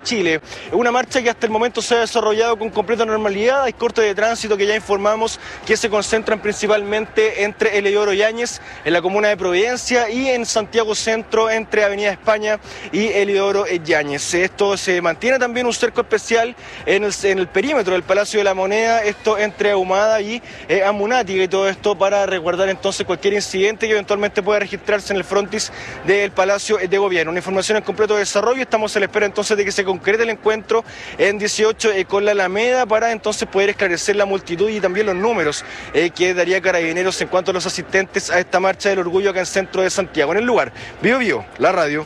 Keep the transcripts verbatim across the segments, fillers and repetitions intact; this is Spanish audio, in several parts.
Chile. Una marcha que hasta el momento se ha desarrollado con completa normalidad. Hay cortes de tránsito que ya informamos que se concentran principalmente entre Eliodoro Yáñez, en la comuna de Providencia, y en Santiago Centro, entre Avenida España y Eliodoro Yáñez. Esto se mantiene también un cerco especial en el, en el perímetro del Palacio de la Moneda, esto entre Ahumada y eh, Amunátiga, y todo esto para resguardar entonces cualquier incidente que eventualmente pueda registrarse en el frontis del Palacio de Gobierno. Una información en completo desarrollo. Estamos a la espera entonces de que se concrete el encuentro en dieciocho eh, con la Alameda, para entonces poder esclarecer la multitud y también los números eh, que daría Carabineros en cuanto a los asistentes a esta marcha del orgullo acá en centro de Santiago. En el lugar, Bio Bio, la radio.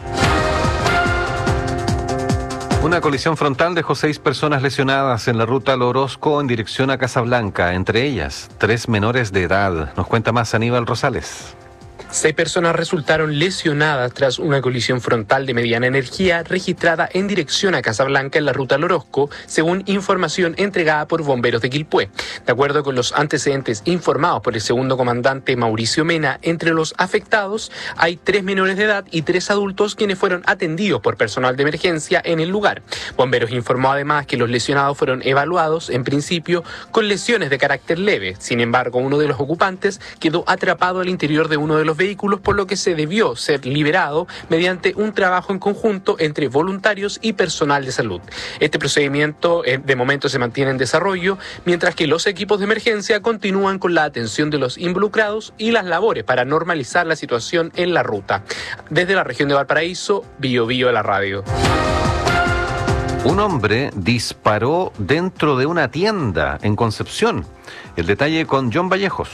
Una colisión frontal dejó seis personas lesionadas en la ruta Al Orozco en dirección a Casablanca, entre ellas tres menores de edad. Nos cuenta más Aníbal Rosales. Seis personas resultaron lesionadas tras una colisión frontal de mediana energía registrada en dirección a Casablanca en la ruta Al Orozco, según información entregada por bomberos de Quilpué. De acuerdo con los antecedentes informados por el segundo comandante Mauricio Mena, entre los afectados hay tres menores de edad y tres adultos quienes fueron atendidos por personal de emergencia en el lugar. Bomberos informó además que los lesionados fueron evaluados en principio con lesiones de carácter leve. Sin embargo, uno de los ocupantes quedó atrapado al interior de uno de los vehículos, por lo que se debió ser liberado mediante un trabajo en conjunto entre voluntarios y personal de salud. Este procedimiento eh, de momento se mantiene en desarrollo, mientras que los equipos de emergencia continúan con la atención de los involucrados y las labores para normalizar la situación en la ruta. Desde la región de Valparaíso, Bio Bio de la radio. Un hombre disparó dentro de una tienda en Concepción. El detalle con John Vallejos.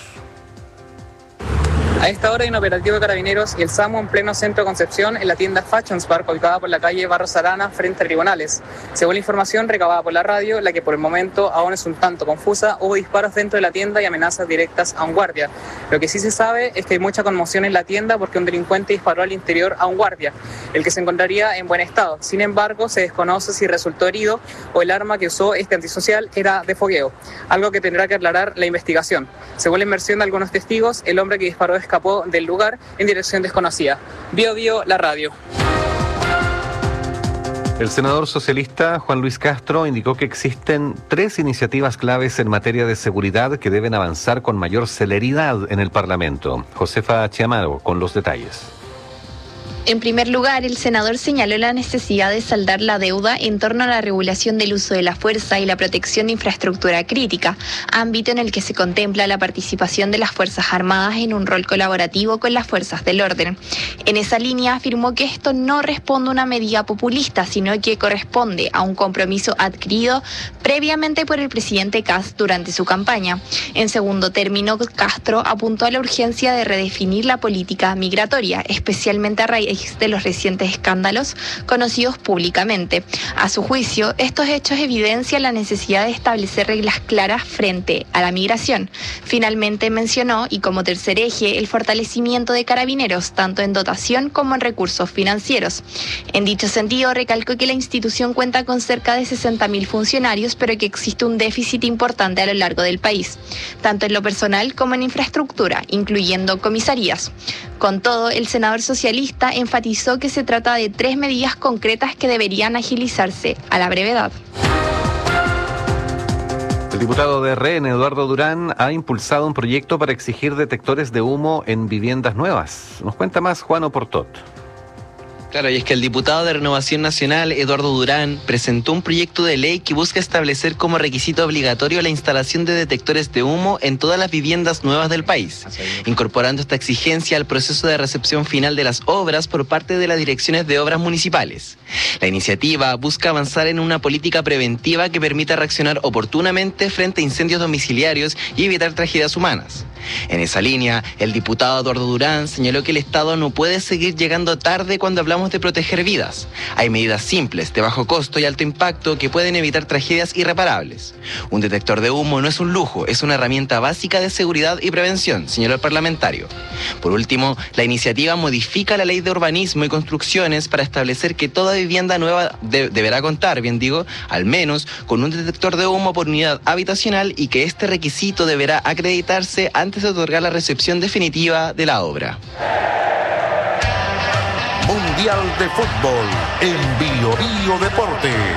A esta hora hay un operativo de Carabineros y el SAMU en pleno centro de Concepción, en la tienda Fashion Spark, ubicada por la calle Barros Arana, frente a Tribunales. Según la información recabada por la radio, la que por el momento aún es un tanto confusa, hubo disparos dentro de la tienda y amenazas directas a un guardia. Lo que sí se sabe es que hay mucha conmoción en la tienda porque un delincuente disparó al interior a un guardia, el que se encontraría en buen estado. Sin embargo, se desconoce si resultó herido o el arma que usó este antisocial era de fogueo, algo que tendrá que aclarar la investigación. Según la inversión de algunos testigos, el hombre que disparó escapó del lugar en dirección desconocida. Bio Bio, la radio. El senador socialista Juan Luis Castro indicó que existen tres iniciativas claves en materia de seguridad que deben avanzar con mayor celeridad en el Parlamento. Josefa Chiamaro con los detalles. En primer lugar, el senador señaló la necesidad de saldar la deuda en torno a la regulación del uso de la fuerza y la protección de infraestructura crítica, ámbito en el que se contempla la participación de las Fuerzas Armadas en un rol colaborativo con las fuerzas del orden. En esa línea afirmó que esto no responde a una medida populista, sino que corresponde a un compromiso adquirido previamente por el presidente Kast durante su campaña. En segundo término, Castro apuntó a la urgencia de redefinir la política migratoria, especialmente a raíz de los recientes escándalos conocidos públicamente. A su juicio, estos hechos evidencian la necesidad de establecer reglas claras frente a la migración. Finalmente mencionó, y como tercer eje, el fortalecimiento de Carabineros, tanto en dotación como en recursos financieros. En dicho sentido, recalcó que la institución cuenta con cerca de sesenta mil funcionarios, pero que existe un déficit importante a lo largo del país, tanto en lo personal como en infraestructura, incluyendo comisarías. Con todo, el senador socialista enfatizó que se trata de tres medidas concretas que deberían agilizarse a la brevedad. El diputado de R N, Eduardo Durán, ha impulsado un proyecto para exigir detectores de humo en viviendas nuevas. Nos cuenta más Juan Oportot. Claro, y es que el diputado de Renovación Nacional, Eduardo Durán, presentó un proyecto de ley que busca establecer como requisito obligatorio la instalación de detectores de humo en todas las viviendas nuevas del país, incorporando esta exigencia al proceso de recepción final de las obras por parte de las direcciones de obras municipales. La iniciativa busca avanzar en una política preventiva que permita reaccionar oportunamente frente a incendios domiciliarios y evitar tragedias humanas. En esa línea, el diputado Eduardo Durán señaló que el Estado no puede seguir llegando tarde cuando hablamos de proteger vidas. Hay medidas simples, de bajo costo y alto impacto que pueden evitar tragedias irreparables. Un detector de humo no es un lujo, es una herramienta básica de seguridad y prevención, señaló el parlamentario. Por último, la iniciativa modifica la ley de urbanismo y construcciones para establecer que toda vivienda nueva de- deberá contar, bien digo, al menos con un detector de humo por unidad habitacional y que este requisito deberá acreditarse antes de otorgar la recepción definitiva de la obra. Mundial de Fútbol en Bio Bio Deporte.